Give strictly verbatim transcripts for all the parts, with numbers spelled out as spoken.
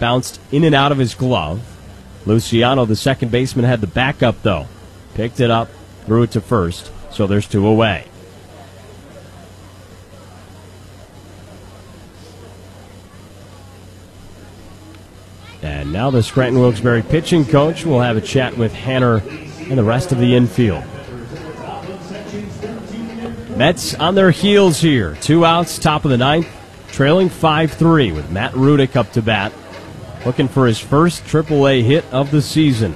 bounced in and out of his glove. Luciano, the second baseman, had the backup, though. Picked it up, threw it to first, so there's two away. And now the Scranton Wilkes-Barre pitching coach will have a chat with Hanner and the rest of the infield. Mets on their heels here. Two outs, top of the ninth, trailing five three with Matt Rudick up to bat, looking for his first triple A hit of the season.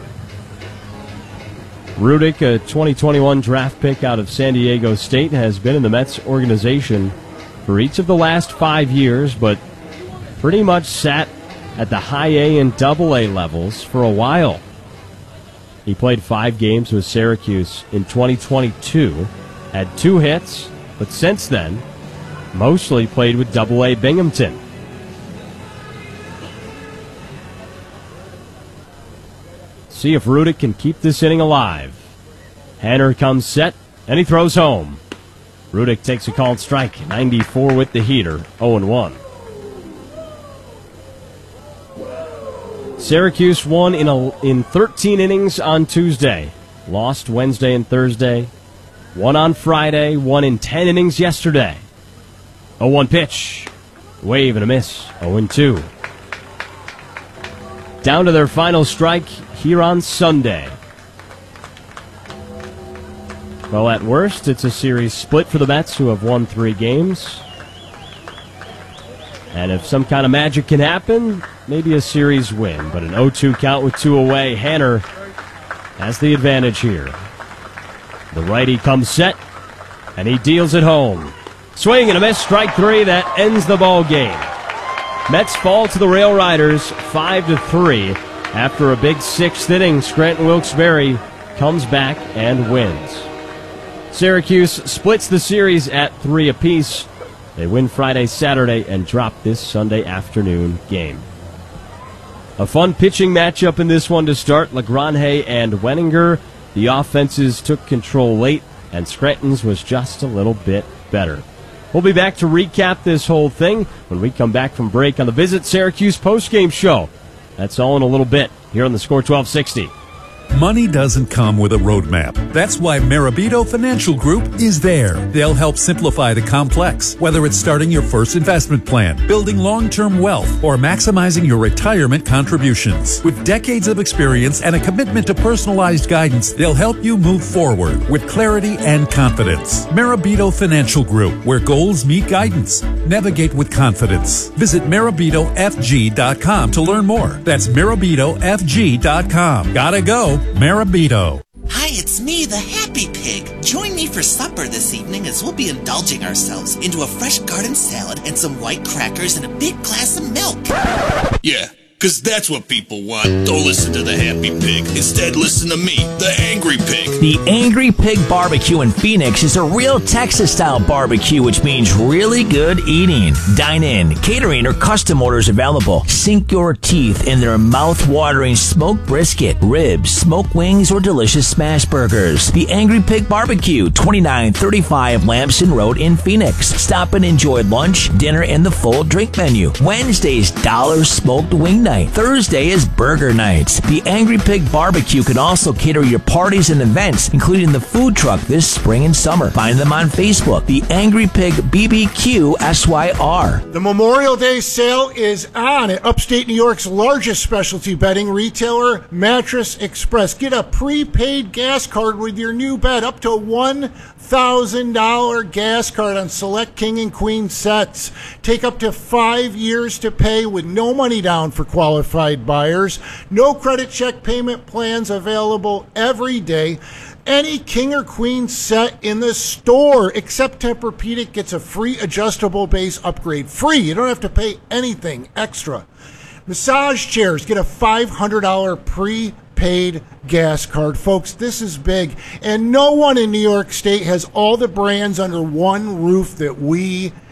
Rudick, a twenty twenty-one draft pick out of San Diego State, has been in the Mets organization for each of the last five years, but pretty much sat at the high A and double A levels for a while. He played five games with Syracuse in twenty twenty-two, had two hits, but since then, mostly played with double A Binghamton. See if Rudick can keep this inning alive. Hanner comes set, and he throws home. Rudick takes a called strike, ninety-four with the heater, oh and one. Syracuse won in a, in thirteen innings on Tuesday. Lost Wednesday and Thursday. Won on Friday. Won in ten innings yesterday. oh one pitch. Wave and a miss. oh and two. Down to their final strike here on Sunday. Well, at worst, it's a series split for the Mets, who have won three games. And if some kind of magic can happen, maybe a series win. But an oh two count with two away. Hanner has the advantage here. The righty comes set, and he deals it home. Swing and a miss, strike three. That ends the ball game. Mets fall to the Rail Riders five to three. After a big sixth inning, Scranton Wilkes-Barre comes back and wins. Syracuse splits the series at three apiece. They win Friday, Saturday, and drop this Sunday afternoon game. A fun pitching matchup in this one to start. LaGrange and Wenninger. The offenses took control late, and Scranton's was just a little bit better. We'll be back to recap this whole thing when we come back from break on the Visit Syracuse postgame show. That's all in a little bit here on the Score twelve sixty. Money doesn't come with a roadmap. That's why Marabito Financial Group is there. They'll help simplify the complex, whether it's starting your first investment plan, building long-term wealth, or maximizing your retirement contributions. With decades of experience and a commitment to personalized guidance, they'll help you move forward with clarity and confidence. Marabito Financial Group, where goals meet guidance. Navigate with confidence. Visit Marabito F G dot com to learn more. That's Marabito F G dot com. Gotta go. Marabito. Hi, it's me, the Happy Pig. Join me for supper this evening as we'll be indulging ourselves into a fresh garden salad and some white crackers and a big glass of milk. Yeah, because that's what people want. Don't listen to the Happy Pig. Instead, listen to me, the Angry Pig. The Angry Pig Barbecue in Phoenix is a real Texas-style barbecue, which means really good eating. Dine in, catering, or custom orders available. Sink your teeth in their mouth-watering smoked brisket, ribs, smoked wings, or delicious smash burgers. The Angry Pig Barbecue, twenty-nine thirty-five Lamson Road in Phoenix. Stop and enjoy lunch, dinner, and the full drink menu. Wednesday's dollar smoked wing night. Thursday is burger nights. The Angry Pig Barbecue can also cater your parties and events, including the food truck this spring and summer. Find them on Facebook, the Angry Pig B B Q S Y R. The Memorial Day sale is on at upstate New York's largest specialty bedding retailer, Mattress Express. Get a prepaid gas card with your new bed, up to one thousand dollars gas card on select king and queen sets. Take up to five years to pay with no money down for qualified buyers. No credit check payment plans available every day. Any king or queen set in the store except Tempur-Pedic gets a free adjustable base upgrade. Free. You don't have to pay anything extra. Massage chairs get a five hundred dollars prepaid gas card. Folks, this is big. And no one in New York State has all the brands under one roof that we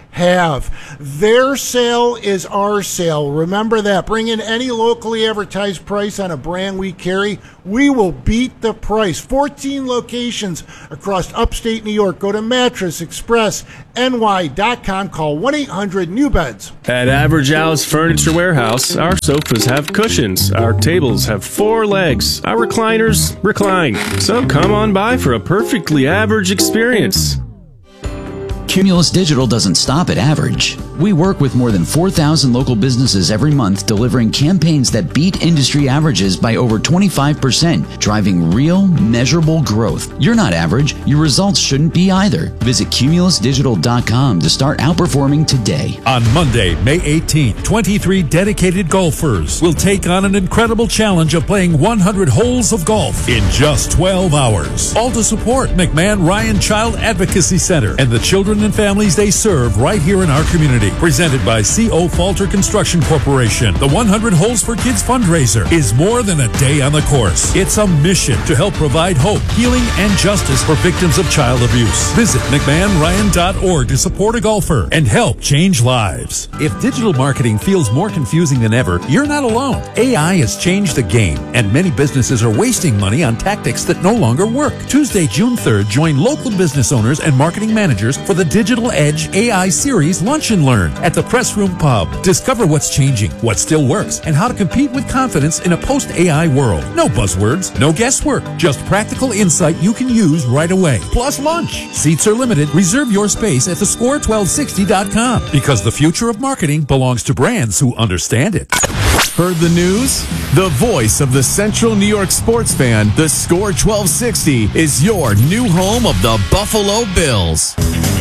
have. Their sale is our sale. Remember that. Bring in any locally advertised price on a brand we carry. We will beat the price. fourteen locations across upstate New York. Go to mattress express N Y dot com. Call one eight hundred new beds. At Average Al's Furniture Warehouse, our sofas have cushions, our tables have four legs, our recliners recline. So come on by for a perfectly average experience. Cumulus Digital doesn't stop at average. We work with more than four thousand local businesses every month, delivering campaigns that beat industry averages by over twenty-five percent, driving real, measurable growth. You're not average. Your results shouldn't be either. Visit cumulus digital dot com to start outperforming today. On Monday, May eighteenth, twenty-three dedicated golfers will take on an incredible challenge of playing one hundred holes of golf in just twelve hours. All to support McMahon Ryan Child Advocacy Center and the children and families they serve right here in our community. Presented by C O Falter Construction Corporation, the one hundred Holes for Kids fundraiser is more than a day on the course. It's a mission to help provide hope, healing, and justice for victims of child abuse. Visit mcmahon ryan dot org to support a golfer and help change lives. If digital marketing feels more confusing than ever, you're not alone. A I has changed the game, and many businesses are wasting money on tactics that no longer work. Tuesday, June third, join local business owners and marketing managers for the Digital Edge A I Series Lunch and Learn at the Press Room Pub. Discover what's changing, what still works, and how to compete with confidence in a post-A I world. No buzzwords, no guesswork, just practical insight you can use right away. Plus lunch. Seats are limited. Reserve your space at the score twelve sixty dot com because the future of marketing belongs to brands who understand it. Heard the news? The voice of the Central New York sports fan, the Score twelve sixty, is your new home of the Buffalo Bills.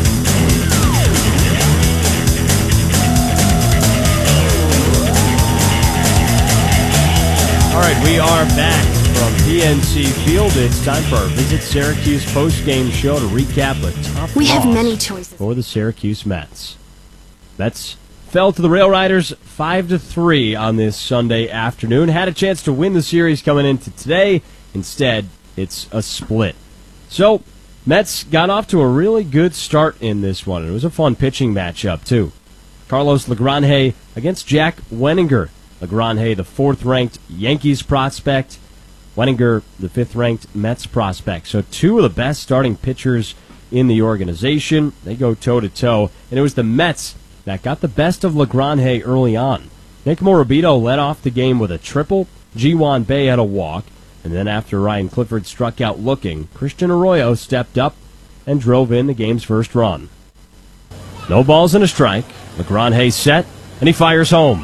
All right, we are back from P N C Field. It's time for our Visit Syracuse post-game show to recap a tough We have loss many choices for the Syracuse Mets. Mets fell to the Rail Riders five to three on this Sunday afternoon. Had a chance to win the series coming into today. Instead, it's a split. So, Mets got off to a really good start in this one. It was a fun pitching matchup, too. Carlos Lagrange against Jack Wenninger. Lagrange, the fourth-ranked Yankees prospect. Wenninger, the fifth-ranked Mets prospect. So two of the best starting pitchers in the organization. They go toe-to-toe. And it was the Mets that got the best of Lagrange early on. Nick Morabito led off the game with a triple. Ji-Hwan Bae had a walk. And then after Ryan Clifford struck out looking, Christian Arroyo stepped up and drove in the game's first run. No balls and a strike. Lagrange set, and he fires home.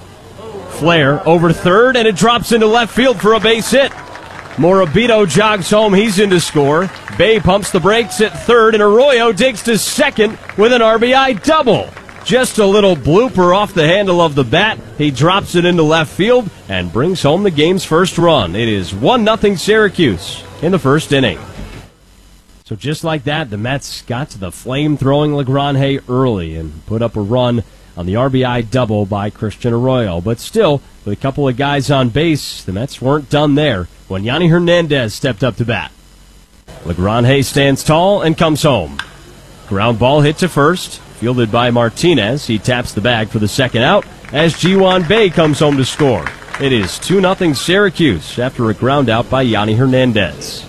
Flair over third, and it drops into left field for a base hit. Morabito jogs home. He's in to score. Bae pumps the brakes at third, and Arroyo digs to second with an R B I double. Just a little blooper off the handle of the bat. He drops it into left field and brings home the game's first run. It is one nothing Syracuse in the first inning. So just like that, the Mets got to the flame-throwing Lagrange early and put up a run on the R B I double by Christian Arroyo. But still, with a couple of guys on base, the Mets weren't done there when Yanni Hernandez stepped up to bat. Lagrange stands tall and comes home. Ground ball hit to first, fielded by Martinez. He taps the bag for the second out as Ji-Hwan Bae comes home to score. It is two nothing Syracuse after a ground out by Yanni Hernandez.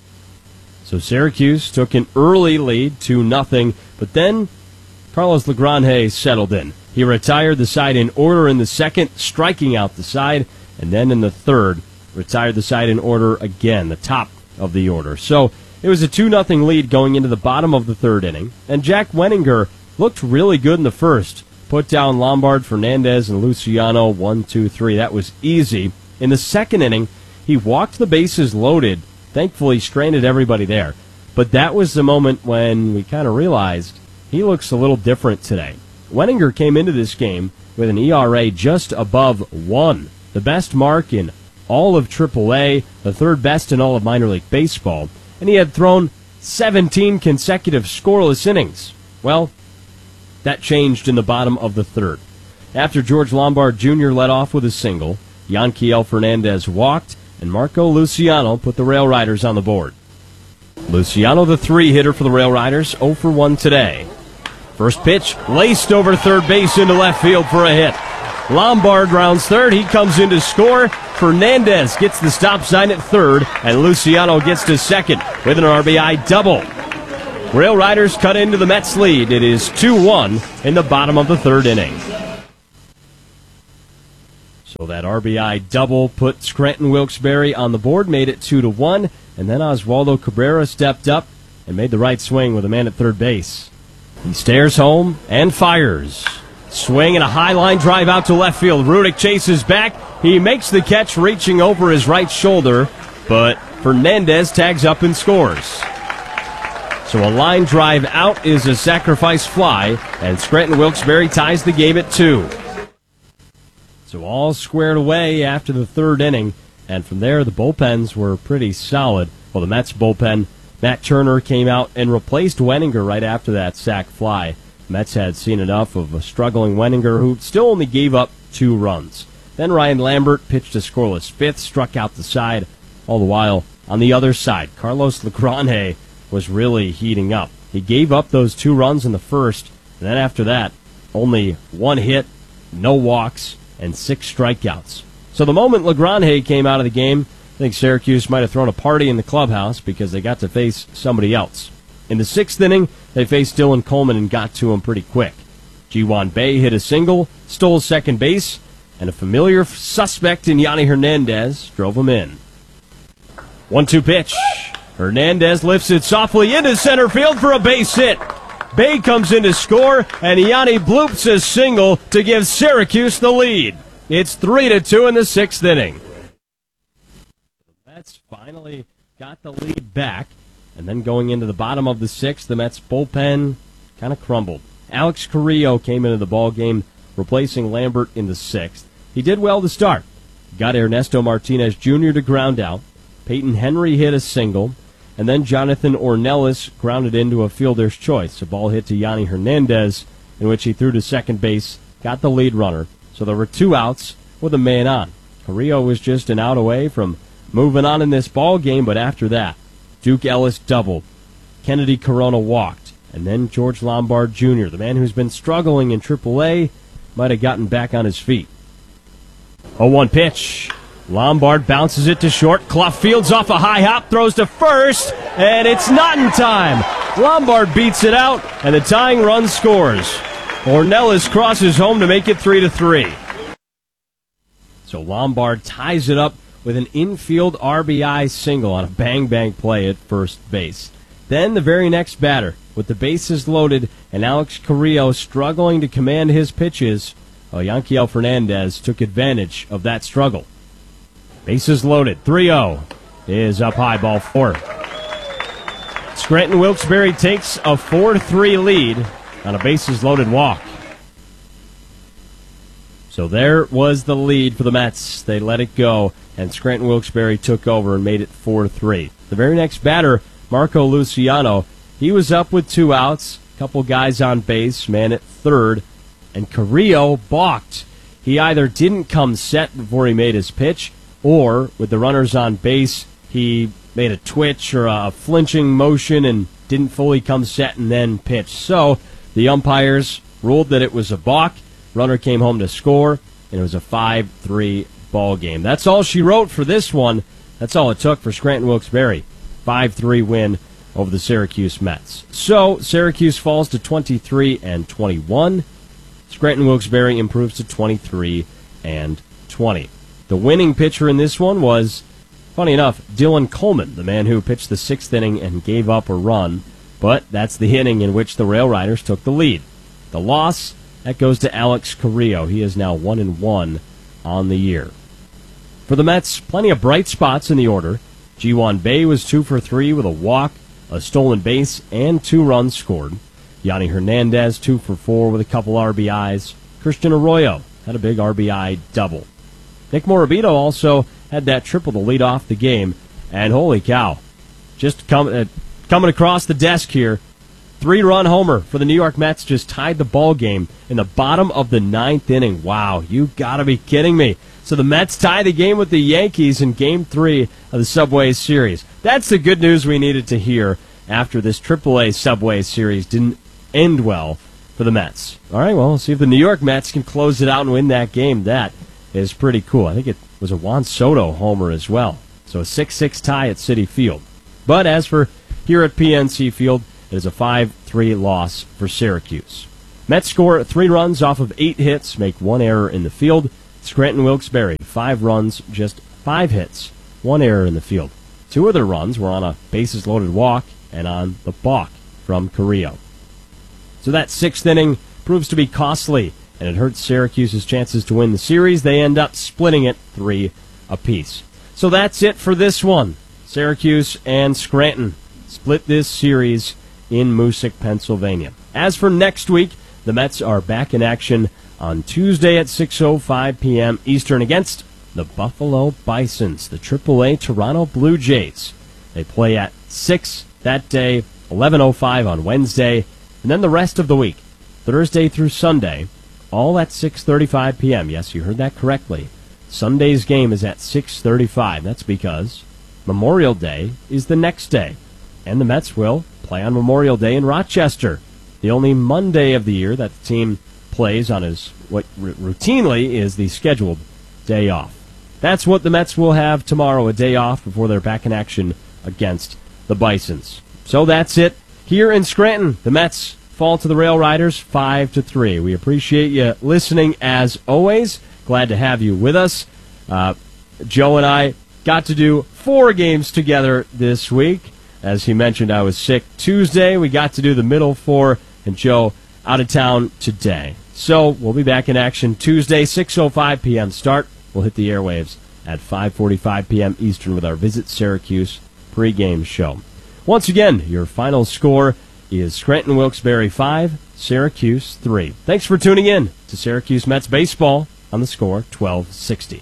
So Syracuse took an early lead, two nothing, but then Carlos Lagrange settled in. He retired the side in order in the second, striking out the side, and then in the third, retired the side in order again, the top of the order. So it was a two nothing lead going into the bottom of the third inning, and Jack Wenninger looked really good in the first. Put down Lombard, Fernandez, and Luciano, one, two, three. That was easy. In the second inning, he walked the bases loaded, thankfully stranded everybody there. But that was the moment when we kind of realized he looks a little different today. Wenninger came into this game with an E R A just above one, the best mark in all of triple A, the third best in all of minor league baseball, and he had thrown seventeen consecutive scoreless innings. Well, that changed in the bottom of the third. After George Lombard Junior led off with a single, Yanquiel Fernandez walked, and Marco Luciano put the Rail Riders on the board. Luciano, the three-hitter for the Rail Riders, oh for one today. First pitch laced over third base into left field for a hit. Lombard rounds third. He comes in to score. Fernandez gets the stop sign at third, and Luciano gets to second with an R B I double. Rail Riders cut into the Mets lead. It is two one in the bottom of the third inning. So that R B I double put Scranton Wilkes-Barre on the board, made it two to one, and then Oswaldo Cabrera stepped up and made the right swing with a man at third base. He stares home and fires. Swing and a high line drive out to left field. Rudick chases back. He makes the catch reaching over his right shoulder, but Fernandez tags up and scores. So a line drive out is a sacrifice fly, and Scranton Wilkes-Barre ties the game at two. So all squared away after the third inning, and from there the bullpens were pretty solid. Well, the Mets bullpen, Matt Turner came out and replaced Wenninger right after that sac fly. Mets had seen enough of a struggling Wenninger, who still only gave up two runs. Then Ryan Lambert pitched a scoreless fifth, struck out the side. All the while, on the other side, Carlos Legrande was really heating up. He gave up those two runs in the first, and then after that, only one hit, no walks, and six strikeouts. So the moment Legrande came out of the game, I think Syracuse might have thrown a party in the clubhouse because they got to face somebody else. In the sixth inning, they faced Dylan Coleman and got to him pretty quick. Ji-Hwan Bae hit a single, stole second base, and a familiar suspect in Yanni Hernandez drove him in. one two pitch. Hernandez lifts it softly into center field for a base hit. Bae comes in to score, and Yanni bloops a single to give Syracuse the lead. It's three to two in the sixth inning. The Mets finally got the lead back. And then going into the bottom of the sixth, the Mets bullpen kind of crumbled. Alex Carrillo came into the ballgame, replacing Lambert in the sixth. He did well to start. Got Ernesto Martinez Junior to ground out. Peyton Henry hit a single. And then Jonathan Ornelas grounded into a fielder's choice. A ball hit to Yanni Hernandez, in which he threw to second base, got the lead runner. So there were two outs with a man on. Carrillo was just an out away from moving on in this ballgame, but after that, Duke Ellis doubled, Kennedy Corona walked, and then George Lombard Junior, the man who's been struggling in triple A, might have gotten back on his feet. oh one pitch. Lombard bounces it to short. Clough fields off a high hop, throws to first, and it's not in time. Lombard beats it out, and the tying run scores. Ornelas crosses home to make it three to three. So Lombard ties it up with an infield R B I single on a bang-bang play at first base. Then the very next batter, with the bases loaded and Alex Carrillo struggling to command his pitches, well, Yanquiel Fernandez took advantage of that struggle. Bases loaded, three oh is up high, ball four. Scranton Wilkes-Barre takes a four three lead on a bases-loaded walk. So there was the lead for the Mets. They let it go, and Scranton Wilkes-Barre took over and made it four three. The very next batter, Marco Luciano, he was up with two outs, a couple guys on base, man at third, and Carrillo balked. He either didn't come set before he made his pitch, or with the runners on base, he made a twitch or a flinching motion and didn't fully come set and then pitch. So the umpires ruled that it was a balk. Runner came home to score, and it was a five three ball game. That's all she wrote for this one. That's all it took for Scranton Wilkes-Barre. five three win over the Syracuse Mets. So Syracuse falls to twenty-three and twenty-one. Scranton Wilkes-Barre improves to twenty-three and twenty. The winning pitcher in this one was, funny enough, Dylan Coleman, the man who pitched the sixth inning and gave up a run. But that's the inning in which the Rail Riders took the lead. The loss, that goes to Alex Carrillo. He is now one and one on the year. For the Mets, plenty of bright spots in the order. Ji-Hwan Bae was two for three with a walk, a stolen base, and two runs scored. Yanni Hernandez, two for four with a couple R B Is. Christian Arroyo had a big R B I double. Nick Morabito also had that triple to lead off the game. And holy cow, just come, uh, coming across the desk here, three-run homer for the New York Mets just tied the ball game in the bottom of the ninth inning. Wow, you gotta be kidding me. So the Mets tie the game with the Yankees in Game three of the Subway Series. That's the good news we needed to hear after this triple A Subway Series didn't end well for the Mets. All right, well, we'll see if the New York Mets can close it out and win that game. That is pretty cool. I think it was a Juan Soto homer as well. So a six six tie at Citi Field. But as for here at P N C Field, it is a five three loss for Syracuse. Mets score three runs off of eight hits, make one error in the field. Scranton Wilkes-Barre, five runs, just five hits, one error in the field. Two of their runs were on a bases-loaded walk and on the balk from Carrillo. So that sixth inning proves to be costly, and it hurts Syracuse's chances to win the series. They end up splitting it three apiece. So that's it for this one. Syracuse and Scranton split this series in Moosic, Pennsylvania. As for next week, the Mets are back in action on Tuesday at six oh five p.m. Eastern against the Buffalo Bisons, the triple A Toronto Blue Jays. They play at six that day, eleven oh five on Wednesday, and then the rest of the week, Thursday through Sunday, all at six thirty-five p.m. Yes, you heard that correctly. Sunday's game is at six thirty-five. That's because Memorial Day is the next day, and the Mets will play on Memorial Day in Rochester, the only Monday of the year that the team plays on is what r- routinely is the scheduled day off. That's what the Mets will have tomorrow, a day off before they're back in action against the Bisons. So that's it. Here in Scranton, the Mets fall to the Rail Riders five to three. We appreciate you listening as always. Glad to have you with us. Uh, Joe and I got to do four games together this week. As he mentioned, I was sick Tuesday. We got to do the middle four, and Joe out of town today. So we'll be back in action Tuesday, six oh five p.m. start. We'll hit the airwaves at five forty-five p.m. Eastern with our Visit Syracuse pregame show. Once again, your final score is Scranton Wilkes-Barre five, Syracuse three. Thanks for tuning in to Syracuse Mets Baseball on the Score twelve sixty.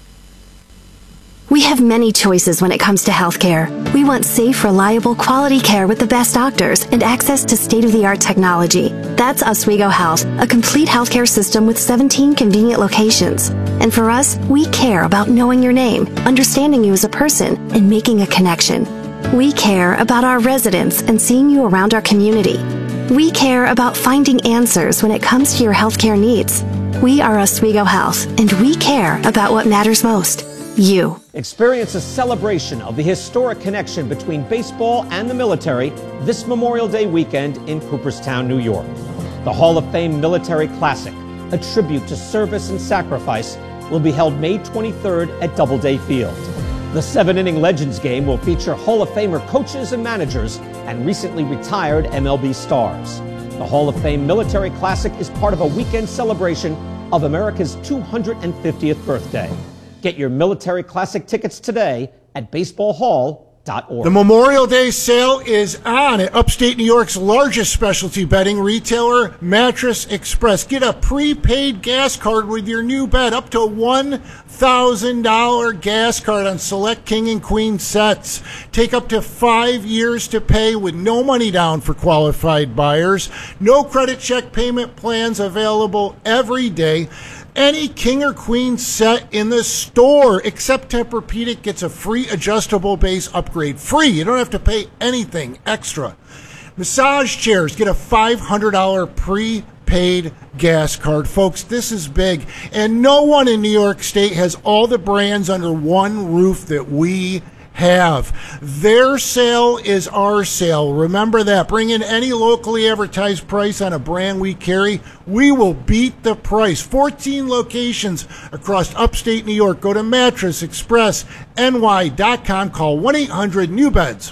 We have many choices when it comes to healthcare. We want safe, reliable, quality care with the best doctors and access to state-of-the-art technology. That's Oswego Health, a complete healthcare system with seventeen convenient locations. And for us, we care about knowing your name, understanding you as a person, and making a connection. We care about our residents and seeing you around our community. We care about finding answers when it comes to your healthcare needs. We are Oswego Health, and we care about what matters most. You. Experience a celebration of the historic connection between baseball and the military this Memorial Day weekend in Cooperstown, New York. The Hall of Fame Military Classic, a tribute to service and sacrifice, will be held May twenty-third at Doubleday Field. The seven-inning Legends game will feature Hall of Famer coaches and managers and recently retired M L B stars. The Hall of Fame Military Classic is part of a weekend celebration of America's two hundred fiftieth birthday. Get your Military Classic tickets today at baseball hall dot org. The Memorial Day sale is on at upstate New York's largest specialty bedding retailer, Mattress Express. Get a prepaid gas card with your new bed, up to one thousand dollars gas card on select king and queen sets. Take up to five years to pay with no money down for qualified buyers. No credit check payment plans available every day. Any king or queen set in the store except Tempur-Pedic gets a free adjustable base upgrade. Free. You don't have to pay anything extra. Massage chairs get a five hundred dollars prepaid gas card. Folks, this is big. And no one in New York State has all the brands under one roof that we have. Their sale is our sale. Remember that. Bring in any locally advertised price on a brand we carry. We will beat the price. fourteen locations across upstate New York. Go to mattress express N Y dot com. Call one eight hundred new beds.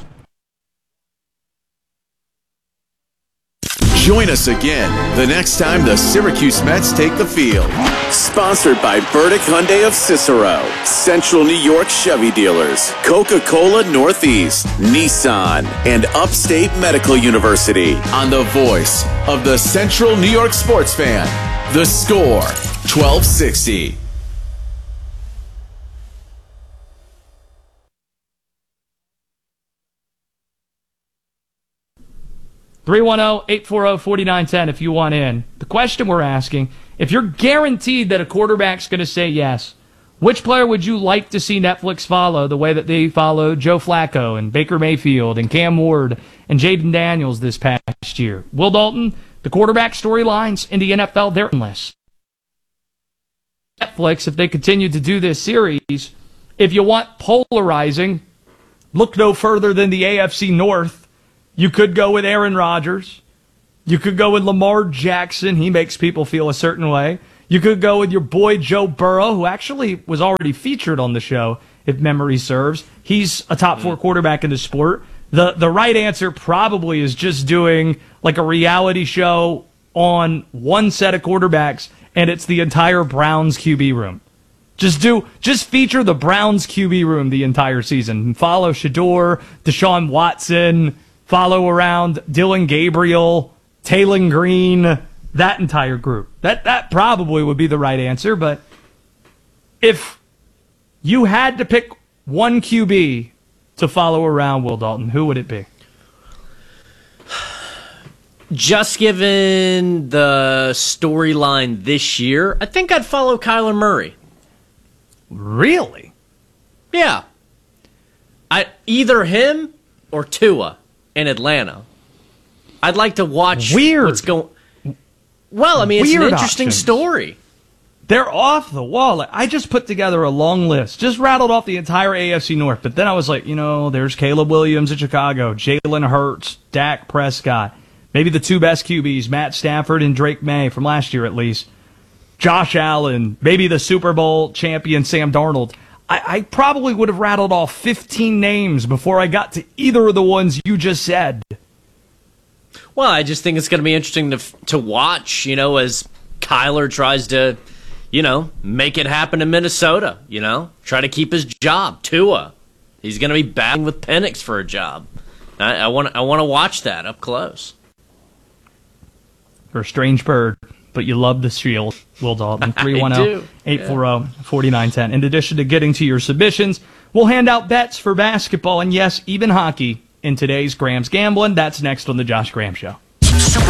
Join us again the next time the Syracuse Mets take the field. Sponsored by Burdick Hyundai of Cicero, Central New York Chevy Dealers, Coca-Cola Northeast, Nissan, and Upstate Medical University. On the voice of the Central New York sports fan, The Score, twelve sixty. three one zero, eight four zero, four nine one zero if you want in. The question we're asking, if you're guaranteed that a quarterback's going to say yes, which player would you like to see Netflix follow the way that they followed Joe Flacco and Baker Mayfield and Cam Ward and Jaden Daniels this past year? Will Dalton, The quarterback storylines in the N F L, they're endless. Netflix, if they continue to do this series, if you want polarizing, look no further than the A F C North. You could go with Aaron Rodgers. You could go with Lamar Jackson. He makes people feel a certain way. You could go with your boy Joe Burrow, who actually was already featured on the show, if memory serves. He's a top four quarterback in the sport. The the right answer probably is just doing like a reality show on one set of quarterbacks, and it's the entire Browns Q B room. Just do just feature the Browns Q B room the entire season. Follow Shador, Deshaun Watson, follow around Dylan Gabriel, Taylor Green, that entire group. That that probably would be the right answer, but if you had to pick one Q B to follow around, Will Dalton, who would it be? Just given the storyline this year, I think I'd follow Kyler Murray. Really? Yeah. I either him or Tua in Atlanta. I'd like to watch Weird. what's going. Well, I mean, it's Weird an interesting options. story. They're off the wall. I just put together a long list, just rattled off the entire A F C North. But then I was like, you know, there's Caleb Williams in Chicago, Jalen Hurts, Dak Prescott, maybe the two best Q Bs, Matt Stafford and Drake May from last year at least, Josh Allen, maybe the Super Bowl champion Sam Darnold. I, I probably would have rattled off fifteen names before I got to either of the ones you just said. Well, I just think it's going to be interesting to to watch, you know, as Kyler tries to, you know, make it happen in Minnesota, you know, try to keep his job. Tua, he's going to be battling with Penix for a job. I, I want I want to watch that up close. You're a strange bird, but you love the Shield. Will Dalton, three one zero, eight four zero, four nine one zero. In addition to getting to your submissions, we'll hand out bets for basketball and, yes, even hockey in today's Graham's Gambling. That's next on the Josh Graham Show. Super